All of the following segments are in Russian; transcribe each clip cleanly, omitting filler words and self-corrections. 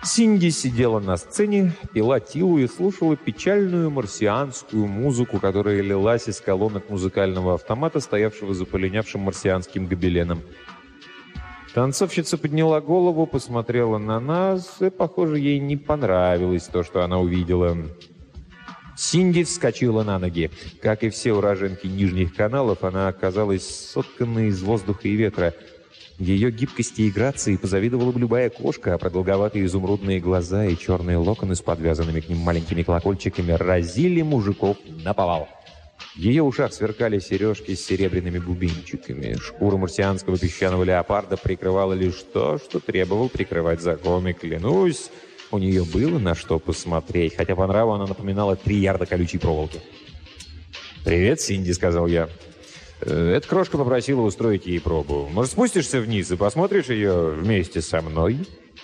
Синди сидела на сцене, пила тилу и слушала печальную марсианскую музыку, которая лилась из колонок музыкального автомата, стоявшего за полинявшим марсианским гобеленом. Танцовщица подняла голову, посмотрела на нас, и, похоже, ей не понравилось то, что она увидела. Синди вскочила на ноги. Как и все уроженки нижних каналов, она оказалась сотканной из воздуха и ветра. Ее гибкости и грации позавидовала бы любая кошка, а продолговатые изумрудные глаза и черные локоны с подвязанными к ним маленькими колокольчиками разили мужиков наповал. В ее ушах сверкали сережки с серебряными бубенчиками. Шкура марсианского песчаного леопарда прикрывала лишь то, что требовал прикрывать закон, и клянусь, у нее было на что посмотреть, хотя по нраву она напоминала 3 ярда колючей проволоки. «Привет, Синди», — сказал я. «Эта крошка попросила устроить ей пробу. Может, спустишься вниз и посмотришь ее вместе со мной?»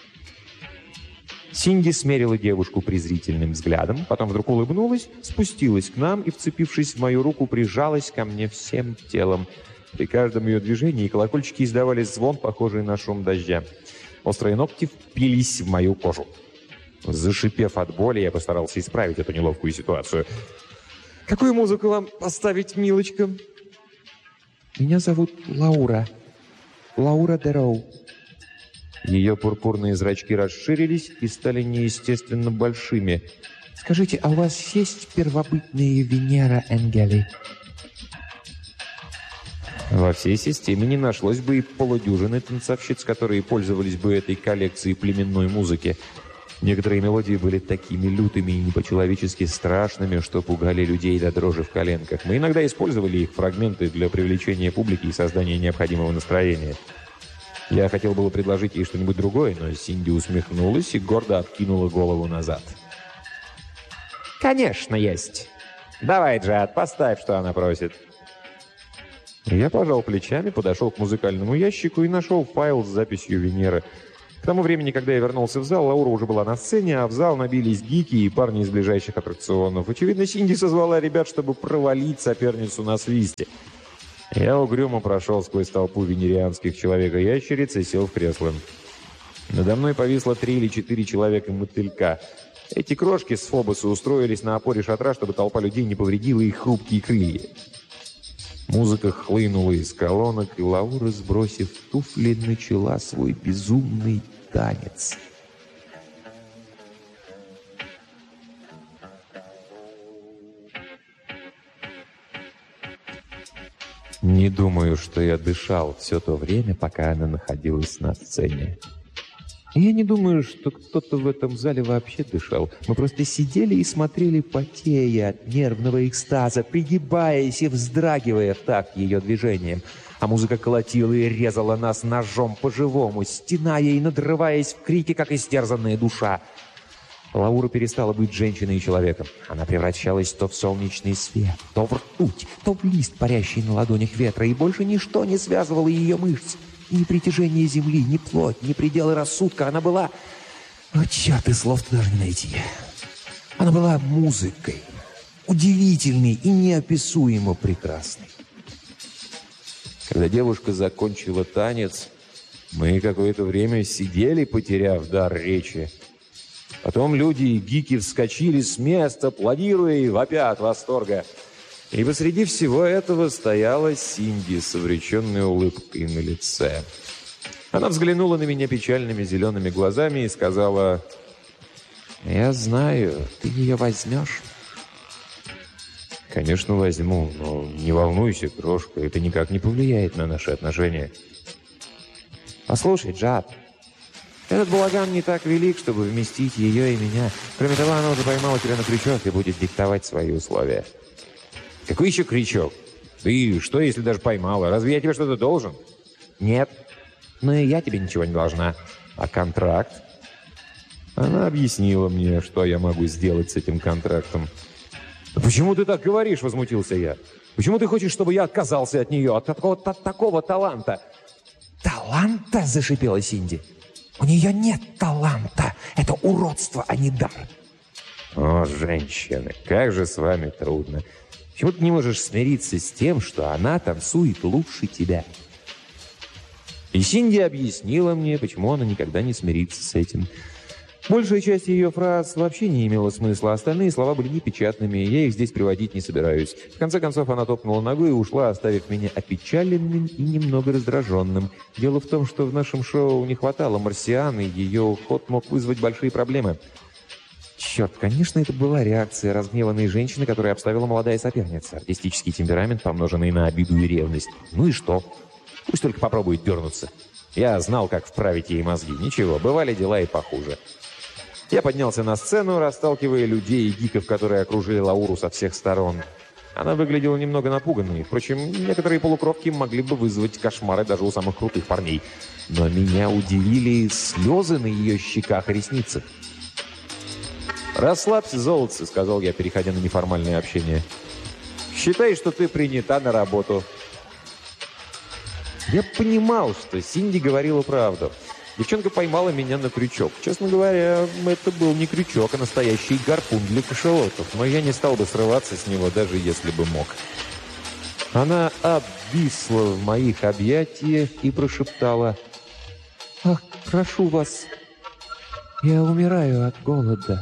Синди смерила девушку презрительным взглядом, потом вдруг улыбнулась, спустилась к нам и, вцепившись в мою руку, прижалась ко мне всем телом. При каждом ее движении колокольчики издавали звон, похожий на шум дождя. Острые ногти впились в мою кожу. Зашипев от боли, я постарался исправить эту неловкую ситуацию. «Какую музыку вам поставить, милочка?» «Меня зовут Лаура. Лаура Дероу». Ее пурпурные зрачки расширились и стали неестественно большими. «Скажите, а у вас есть первобытные Венера Энгели?» Во всей системе не нашлось бы и полудюжины танцовщиц, которые пользовались бы этой коллекцией племенной музыки. Некоторые мелодии были такими лютыми и не-по-человечески страшными, что пугали людей до дрожи в коленках. Мы иногда использовали их фрагменты для привлечения публики и создания необходимого настроения. Я хотел было предложить ей что-нибудь другое, но Синди усмехнулась и гордо откинула голову назад. «Конечно, есть. Давай, Джад, поставь, что она просит». Я пожал плечами, подошел к музыкальному ящику и нашел файл с записью Венеры. К тому времени, когда я вернулся в зал, Лаура уже была на сцене, а в зал набились гики и парни из ближайших аттракционов. Очевидно, Синди созвала ребят, чтобы провалить соперницу на свисте. Я угрюмо прошел сквозь толпу венерианских человека-ящериц и сел в кресло. Надо мной повисло 3 или 4 человека-мотылька. Эти крошки с Фобоса устроились на опоре шатра, чтобы толпа людей не повредила их хрупкие крылья. Музыка хлынула из колонок, и Лаура, сбросив туфли, начала свой безумный танец. Не думаю, что я дышал все то время, пока она находилась на сцене. И я не думаю, что кто-то в этом зале вообще дышал. Мы просто сидели и смотрели, потея от нервного экстаза, пригибаясь и вздрагивая в такт ее движениям. А музыка колотила и резала нас ножом по-живому, стеная и надрываясь в крике, как истерзанная душа. Лаура перестала быть женщиной и человеком. Она превращалась то в солнечный свет, то в ртуть, то в лист, парящий на ладонях ветра, и больше ничто не связывало ее мышц. Ни притяжение земли, ни плоть, ни пределы рассудка. Она была... О, черт, и слов-то даже не найти. Она была музыкой, удивительной и неописуемо прекрасной. Когда девушка закончила танец, мы какое-то время сидели, потеряв дар речи. Потом люди и гики вскочили с места, аплодируя и вопя от восторга. И посреди всего этого стояла Синди с увлеченной улыбкой на лице. Она взглянула на меня печальными зелеными глазами и сказала: «Я знаю, ты ее возьмешь». «Конечно, возьму, но не волнуйся, крошка, это никак не повлияет на наши отношения». «Послушай, Джад, этот балаган не так велик, чтобы вместить ее и меня. Кроме того, она уже поймала тебя на крючок и будет диктовать свои условия». «Какой еще крючок? Ты что, если даже поймала? Разве я тебе что-то должен?» «Нет. Но и я тебе ничего не должна. А контракт?» Она объяснила мне, что я могу сделать с этим контрактом. «Почему ты так говоришь?» — возмутился я. «Почему ты хочешь, чтобы я отказался от нее, от такого таланта?» «Таланта?» — зашипела Синди. «У нее нет таланта. Это уродство, а не дар». «О, женщины, как же с вами трудно. Почему ты не можешь смириться с тем, что она танцует лучше тебя?» И Синди объяснила мне, почему она никогда не смирится с этим. Большая часть ее фраз вообще не имела смысла, остальные слова были непечатными, я их здесь приводить не собираюсь. В конце концов, она топнула ногой и ушла, оставив меня опечаленным и немного раздраженным. Дело в том, что в нашем шоу не хватало марсиан, и ее уход мог вызвать большие проблемы. Черт, конечно, это была реакция разгневанной женщины, которая обставила молодая соперница. Артистический темперамент, помноженный на обиду и ревность. Ну и что? Пусть только попробует дернуться. Я знал, как вправить ей мозги. Ничего, бывали дела и похуже. Я поднялся на сцену, расталкивая людей и гиков, которые окружили Лауру со всех сторон. Она выглядела немного напуганной. Впрочем, некоторые полукровки могли бы вызвать кошмары даже у самых крутых парней. Но меня удивили слезы на ее щеках и ресницах. «Расслабься, золотце», — сказал я, переходя на неформальное общение. «Считай, что ты принята на работу». Я понимал, что Синди говорила правду. Девчонка поймала меня на крючок. Честно говоря, это был не крючок, а настоящий гарпун для кашалотов, но я не стал бы срываться с него, даже если бы мог. Она обвисла в моих объятиях и прошептала: «Ах, прошу вас, я умираю от голода».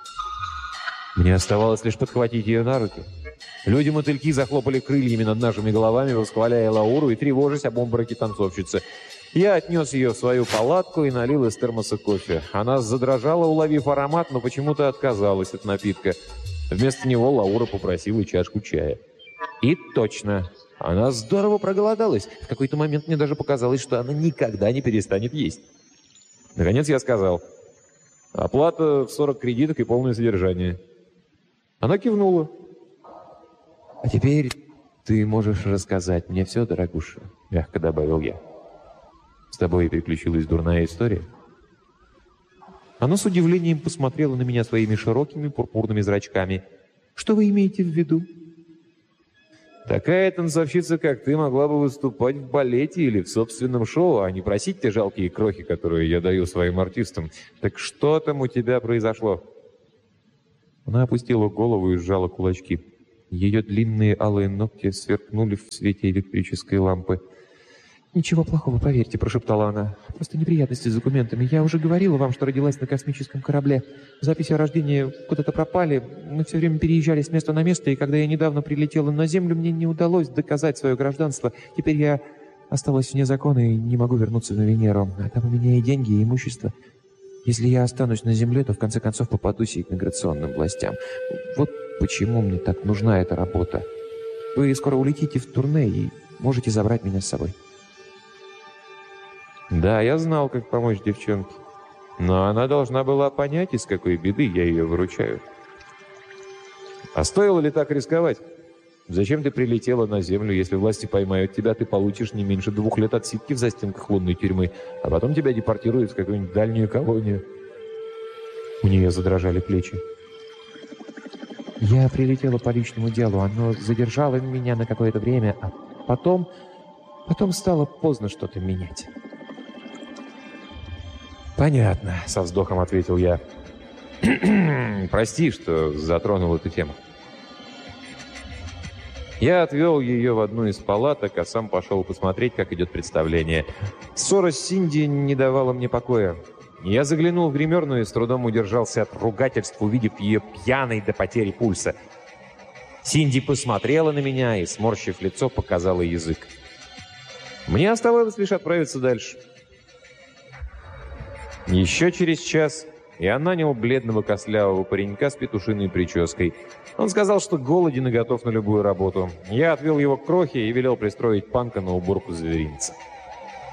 Мне оставалось лишь подхватить ее на руки. Люди-мотыльки захлопали крыльями над нашими головами, восхваляя Лауру и тревожась об обмороке танцовщицы. Я отнес ее в свою палатку и налил из термоса кофе. Она задрожала, уловив аромат, но почему-то отказалась от напитка. Вместо него Лаура попросила чашку чая. И точно, она здорово проголодалась. В какой-то момент мне даже показалось, что она никогда не перестанет есть. Наконец я сказал: «Оплата в 40 кредиток и полное содержание». Она кивнула. «А теперь ты можешь рассказать мне все, дорогуша», — мягко добавил я. «С тобой приключилась дурная история?» Она с удивлением посмотрела на меня своими широкими пурпурными зрачками. «Что вы имеете в виду?» «Такая танцовщица, как ты, могла бы выступать в балете или в собственном шоу, а не просить те жалкие крохи, которые я даю своим артистам. Так что там у тебя произошло?» Она опустила голову и сжала кулачки. Ее длинные алые ногти сверкнули в свете электрической лампы. «Ничего плохого, поверьте», — прошептала она. «Просто неприятности с документами. Я уже говорила вам, что родилась на космическом корабле. Записи о рождении куда-то пропали. Мы все время переезжали с места на место, и когда я недавно прилетела на Землю, мне не удалось доказать свое гражданство. Теперь я осталась вне закона и не могу вернуться на Венеру. А там у меня и деньги, и имущество. Если я останусь на Земле, то в конце концов попадусь и к миграционным властям. Вот почему мне так нужна эта работа. Вы скоро улетите в турне и можете забрать меня с собой». Да, я знал, как помочь девчонке. Но она должна была понять, из какой беды я ее выручаю. А стоило ли так рисковать? Зачем ты прилетела на Землю? Если власти поймают тебя, ты получишь не меньше 2 лет отсидки в застенках лунной тюрьмы, а потом тебя депортируют в какую-нибудь дальнюю колонию. У нее задрожали плечи. Я прилетела по личному делу. Оно задержало меня на какое-то время, а потом стало поздно что-то менять. «Понятно», — со вздохом ответил я. «Прости, что затронул эту тему». Я отвел ее в одну из палаток, а сам пошел посмотреть, как идет представление. Ссора с Синди не давала мне покоя. Я заглянул в гримерную и с трудом удержался от ругательств, увидев ее пьяной до потери пульса. Синди посмотрела на меня и, сморщив лицо, показала язык. Мне оставалось лишь отправиться дальше. Еще через час я нанял бледного костлявого паренька с петушиной прической. Он сказал, что голоден и готов на любую работу. Я отвел его к крохе и велел пристроить панка на уборку зверинца.